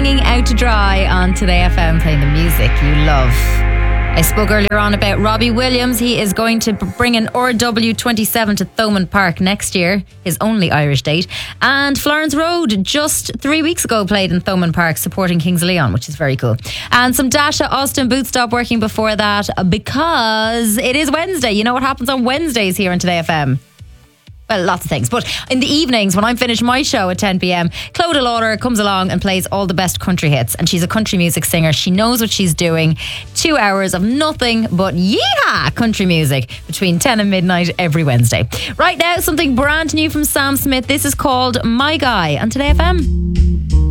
hanging out to dry on Today FM, playing the music you love. I spoke earlier on about Robbie Williams. He is going to bring an RW27 to Thomond Park next year, his only Irish date. And Florence Road, just 3 weeks ago, played in Thomond Park supporting Kings of Leon, which is very cool. And some Dasha Austin boots stopped working before that because it is Wednesday. You know what happens on Wednesdays here on Today FM? Well, lots of things. But in the evenings, when I'm finished my show at 10 p.m, Clodagh Lauder comes along and plays all the best country hits. And she's a country music singer. She knows what she's doing. 2 hours of nothing but yeehaw country music between 10 and midnight every Wednesday. Right now, something brand new from Sam Smith. This is called My Guy on Today FM.